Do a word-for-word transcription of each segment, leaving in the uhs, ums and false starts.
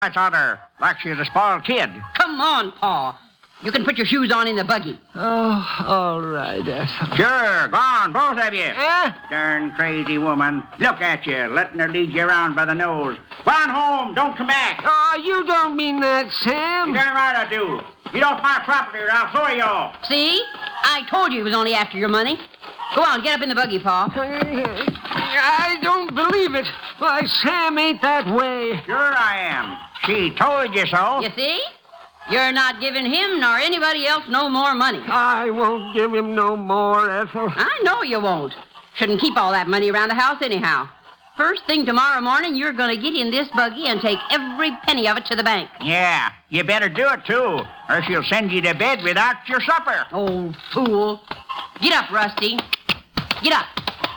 I thought her like she was a spoiled kid. Come on, Pa. You can put your shoes on in the buggy. Oh, all right, Ethel. Sure, go on, both of you. Eh? Darn crazy woman. Look at you, letting her lead you around by the nose. Go on home, don't come back. Oh, you don't mean that, Sam. You darn right I do. You don't my property or I'll throw you off. See? I told you he was only after your money. Go on, get up in the buggy, Pa. I don't believe it. Why, Sam ain't that way. Sure I am. She told you so. You see? You're not giving him nor anybody else no more money. I won't give him no more, Ethel. I know you won't. Shouldn't keep all that money around the house anyhow. First thing tomorrow morning, you're going to get in this buggy and take every penny of it to the bank. Yeah, you better do it, too, or she'll send you to bed without your supper. Old fool. Get up, Rusty. Get up.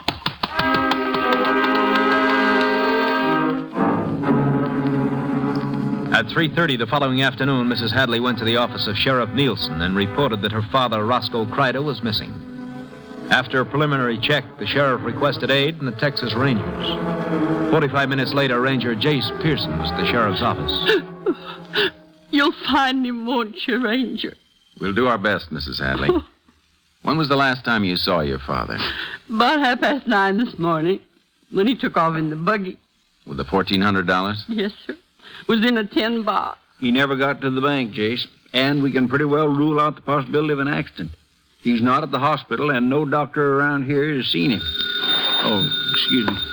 At three thirty the following afternoon, Missus Hadley went to the office of Sheriff Nielsen and reported that her father, Roscoe Crider, was missing. After a preliminary check, the sheriff requested aid from the Texas Rangers. Forty-five minutes later, Ranger Jace Pearson was at the sheriff's office. You'll find him, won't you, Ranger? We'll do our best, Missus Hadley. When was the last time you saw your father? About half past nine this morning, when he took off in the buggy. With the fourteen hundred dollars? Yes, sir. Was in a tin box. He never got to the bank, Jace, and we can pretty well rule out the possibility of an accident. He's not at the hospital, and no doctor around here has seen him. Oh, excuse me.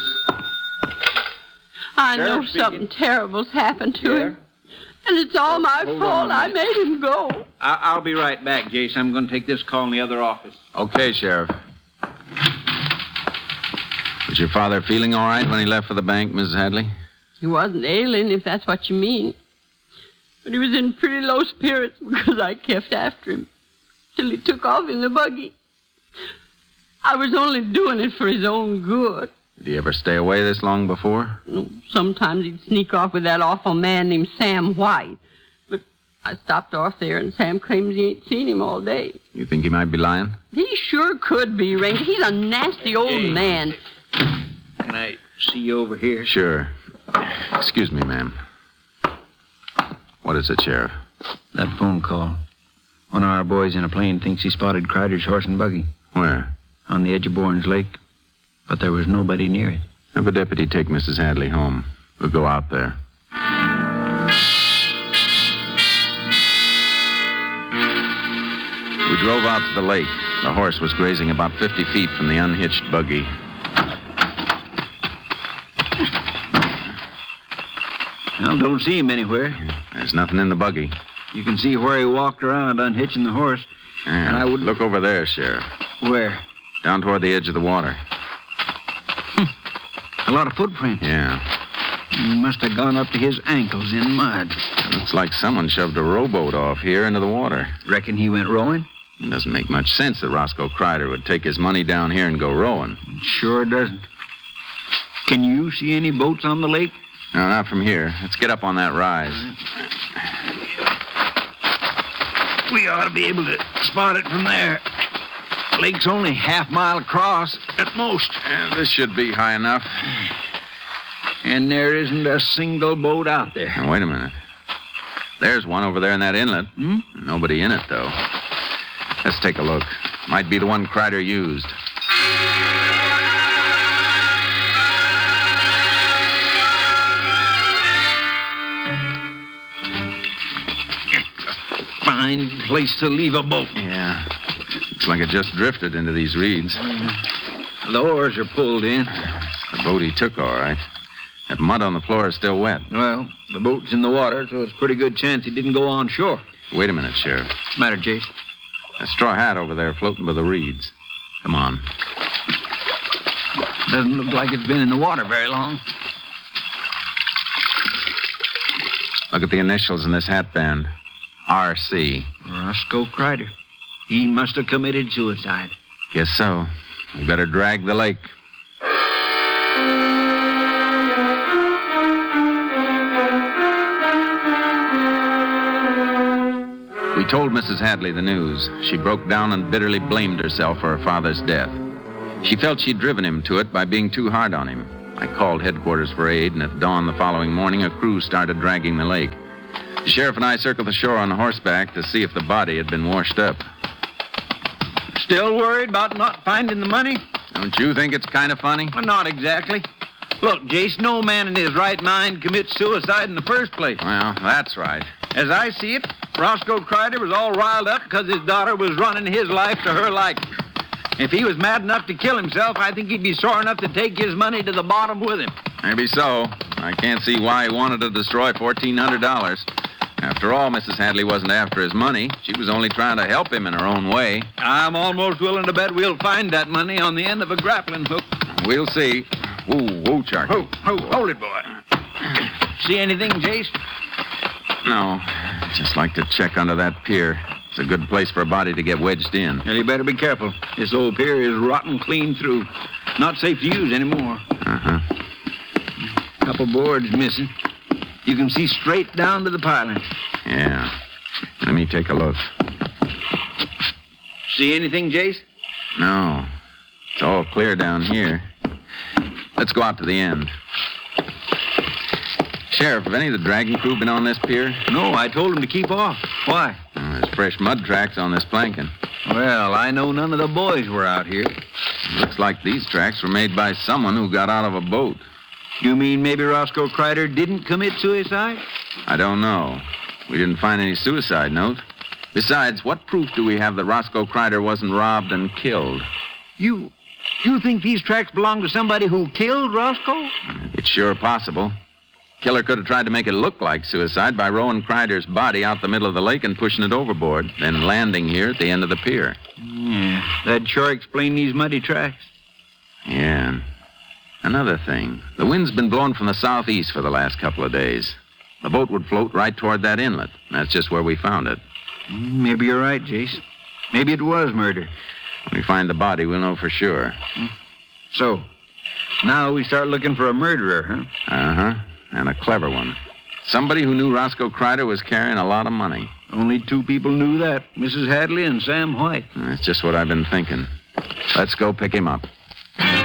I Sheriff know speaking. something terrible's happened to Yeah? him. And it's all my Hold fault. on a I minute. made him go. I- I'll be right back, Jace. I'm going to take this call in the other office. Okay, Sheriff. Was your father feeling all right when he left for the bank, Missus Hadley? He wasn't ailing, if that's what you mean. But he was in pretty low spirits because I kept after him till he took off in the buggy. I was only doing it for his own good. Did he ever stay away this long before? Sometimes he'd sneak off with that awful man named Sam White. But I stopped off there, and Sam claims he ain't seen him all day. You think he might be lying? He sure could be, Ranger. He's a nasty old Hey. man. Can I see you over here? Sure. Excuse me, ma'am. What is it, Sheriff? That phone call. One of our boys in a plane thinks he spotted Crider's horse and buggy Where? on the edge of Bourne's Lake, but there was nobody near it. Have a deputy take Missus Hadley home. We'll go out there. We drove out to the lake. The horse was grazing about fifty feet from the unhitched buggy. Well, don't see him anywhere. There's nothing in the buggy. You can see where he walked around unhitching the horse. Yeah, And I would- Look over there, Sheriff. Where? Down toward the edge of the water. A lot of footprints. Yeah. He must have gone up to his ankles in mud. Looks like someone shoved a rowboat off here into the water. Reckon he went rowing? It doesn't make much sense that Roscoe Crider would take his money down here and go rowing. Sure doesn't. Can you see any boats on the lake? No, not from here. Let's get up on that rise. We ought to be able to spot it from there. The lake's only half mile across at most. And this should be high enough. And there isn't a single boat out there. Now, wait a minute. There's one over there in that inlet. Hmm? Nobody in it, though. Let's take a look. Might be the one Crider used. Fine place to leave a boat. Yeah. Looks like it just drifted into these reeds. The oars are pulled in. The boat he took, all right. That mud on the floor is still wet. Well, the boat's in the water, so it's a pretty good chance he didn't go on shore. Wait a minute, Sheriff. What's the matter, Jace? That straw hat over there floating by the reeds. Come on. Doesn't look like it's been in the water very long. Look at the initials in this hat band. R C. Roscoe Crider. He must have committed suicide. Guess so. We better drag the lake. We told Missus Hadley the news. She broke down and bitterly blamed herself for her father's death. She felt she'd driven him to it by being too hard on him. I called headquarters for aid, and at dawn the following morning, a crew started dragging the lake. The sheriff and I circled the shore on horseback to see if the body had been washed up. Still worried about not finding the money? Don't you think it's kind of funny? Well, not exactly. Look, Jace, no man in his right mind commits suicide in the first place. Well, that's right. As I see it, Roscoe Crider was all riled up because his daughter was running his life to her liking. If he was mad enough to kill himself, I think he'd be sore enough to take his money to the bottom with him. Maybe so. I can't see why he wanted to destroy fourteen hundred dollars. After all, Missus Hadley wasn't after his money. She was only trying to help him in her own way. I'm almost willing to bet we'll find that money on the end of a grappling hook. We'll see. Whoa, whoa, Charlie. Ho, ho, hold it, boy. See anything, Jace? No. Just like to check under that pier. It's a good place for a body to get wedged in. Well, you better be careful. This old pier is rotten clean through. Not safe to use anymore. Uh-huh. Couple boards missing. You can see straight down to the piling. Yeah. Let me take a look. See anything, Jace? No. It's all clear down here. Let's go out to the end. Sheriff, have any of the dragging crew been on this pier? No, I told him to keep off. Why? Uh, there's fresh mud tracks on this planking. Well, I know none of the boys were out here. Looks like these tracks were made by someone who got out of a boat. You mean maybe Roscoe Crider didn't commit suicide? I don't know. We didn't find any suicide note. Besides, what proof do we have that Roscoe Crider wasn't robbed and killed? You... you think these tracks belong to somebody who killed Roscoe? It's sure possible. Killer could have tried to make it look like suicide by rowing Crider's body out the middle of the lake and pushing it overboard, then landing here at the end of the pier. Yeah, that'd sure explain these muddy tracks. Yeah. Another thing. The wind's been blowing from the southeast for the last couple of days. The boat would float right toward that inlet. That's just where we found it. Maybe you're right, Jace. Maybe it was murder. When we find the body, we'll know for sure. So, now we start looking for a murderer, huh? Uh-huh. And a clever one. Somebody who knew Roscoe Crider was carrying a lot of money. Only two people knew that, Missus Hadley and Sam White. That's just what I've been thinking. Let's go pick him up.